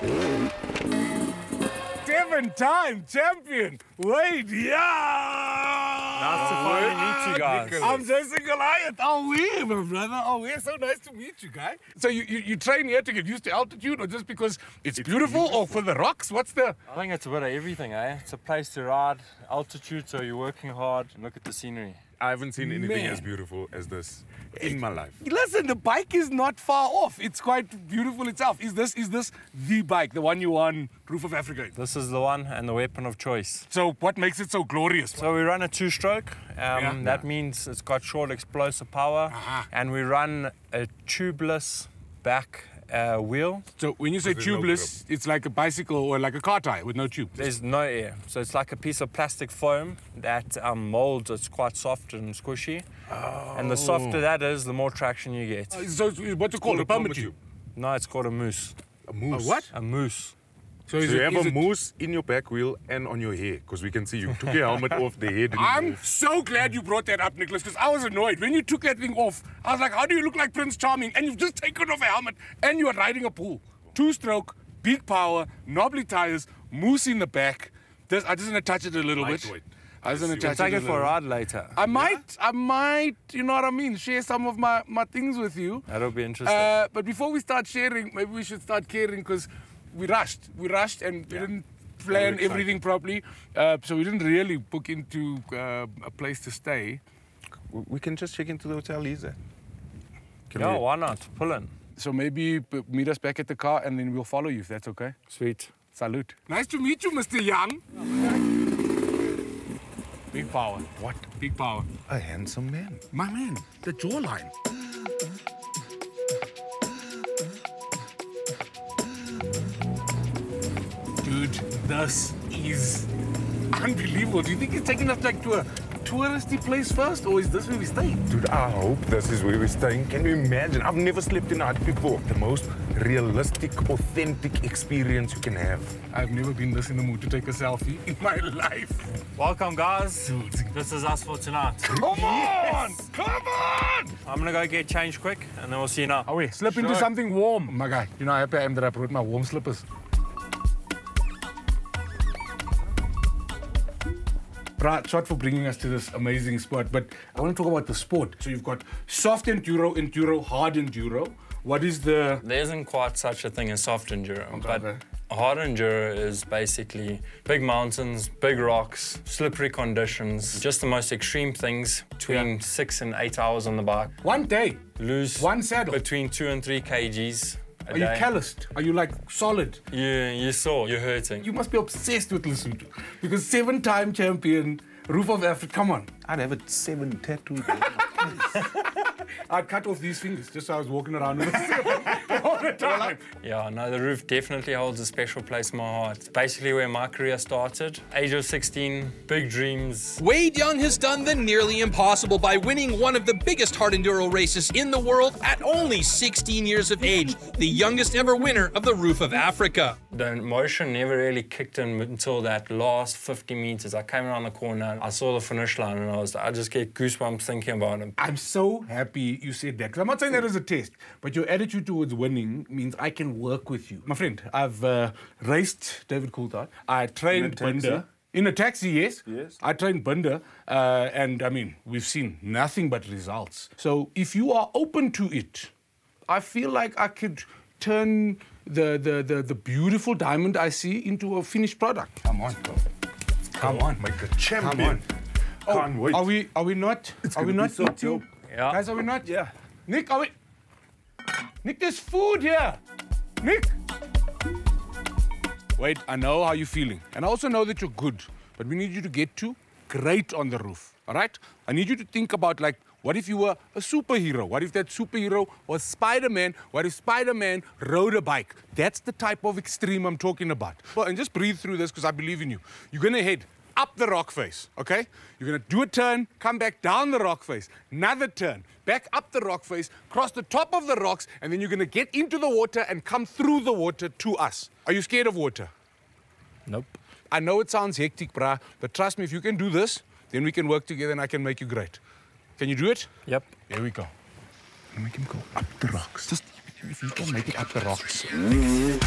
Seven-time champion. Wait, yeah. Nice to finally meet you guys. I'm Jason Goliath. Oh, we, my brother. Oh, we're so nice to meet you, guys. So you train here to get used to altitude, or just because it's beautiful, or for the rocks? What's the... I think it's a bit of everything, eh? It's a place to ride, altitude, so you're working hard, and look at the scenery. I haven't seen anything Man. as beautiful as this in my life. Listen, the bike is not far off. It's quite beautiful itself. Is this the bike, the one you won Roof of Africa in? This is the one and the weapon of choice. So what makes it so glorious? So we run a two-stroke. That means it's got short explosive power. And we run a tubeless back wheel. So when you say There's no tubeless, it's like a bicycle or like a car tire with no tube. There's no air. So it's like a piece of plastic foam that molds. It's quite soft and squishy. And the softer that is, the more traction you get. So what's it called? A perma tube? No, it's called a moose. A moose. A what? A moose. So So you have is a it- moose in your back wheel and on your hair, because we can see you took your helmet off, the hair didn't I'm move. so glad you brought that up, Nicholas, because I was annoyed. When you took that thing off, I was like, how do you look like Prince Charming? And you've just taken off a helmet and you are riding a pool. Two-stroke, big power, knobbly tires, moose in the back. I just want to touch it a little bit. Lightweight. I just want to touch Take it it for a ride later. I might, you know what I mean, share some of my things with you. That'll be interesting. But before we start sharing, maybe we should start caring, because we rushed and we didn't plan everything properly. So we didn't really book into a place to stay. We can just check into the hotel easy. Yeah, why not? Pull in. So maybe meet us back at the car and then we'll follow you, if that's okay. Sweet. Salute. Nice to meet you, Mr. Young. Big power. What? Big power. A handsome man. My man, the jawline. Dude, this is unbelievable. Do you think he's taking us like to a touristy place first, or is this where we stay? Dude, I hope this is where we're staying. Can you imagine? I've never slept in a hut before. The most realistic, authentic experience you can have. I've never been this in the mood to take a selfie in my life. Welcome, guys. This is us for tonight. Come on! Come on! I'm gonna go get changed quick, and then we'll see you now. Oh, wait, slip into something warm. My guy, you know how happy I am that I brought my warm slippers. Right, shot for bringing us to this amazing spot, but I want to talk about the sport. So you've got soft enduro, hard enduro. What is the... There isn't quite such a thing as soft enduro, Okay. but hard enduro is basically big mountains, big rocks, slippery conditions, just the most extreme things, between 6 and 8 hours on the bike. One day, Lose one saddle. between 2 and 3 kgs a Are you day. calloused? Are you like solid? You sore, you're hurting. You must be obsessed with Lesotho. Because 7-time champion, Roof of Africa, come on. I'd have 7 tattoos. I'd cut off these fingers just so I was walking around with all the time. Yeah, no, the roof definitely holds a special place in my heart. It's basically where my career started. Age of 16, big dreams. Wade Young has done the nearly impossible by winning one of the biggest hard enduro races in the world at only 16 years of age, the youngest ever winner of the Roof of Africa. The emotion never really kicked in until that last 50 meters. I came around the corner, I saw the finish line, and I just get goosebumps thinking about it. I'm so happy you said that. Because I'm not saying that as a test, but your attitude towards winning means I can work with you. My friend, I've raced David Coulthard. I trained Binder. In a taxi, yes. Yes. I trained Binder, and I mean, we've seen nothing but results. So if you are open to it, I feel like I could turn the beautiful diamond I see into a finished product. Come on, bro. Come on. Make a champion. Can't wait. Are we not? Are we gonna not be so eating? dope. Yeah. Guys, are we not? Yeah. Nick, are we? Nick, there's food here. Nick. Wait, I know how you're feeling. And I also know that you're good. But we need you to get to great on the roof. All right? I need you to think about, like, what if you were a superhero? What if that superhero was Spider-Man? What if Spider-Man rode a bike? That's the type of extreme I'm talking about. Well, and just breathe through this because I believe in you. You're going to head up the rock face, okay? You're going to do a turn, come back down the rock face, another turn, back up the rock face, cross the top of the rocks, and then you're going to get into the water and come through the water to us. Are you scared of water? Nope. I know it sounds hectic, brah, but trust me, if you can do this, then we can work together and I can make you great. Can you do it? Yep. Here we go. Make him go up the rocks. Just if you can make it up the rocks.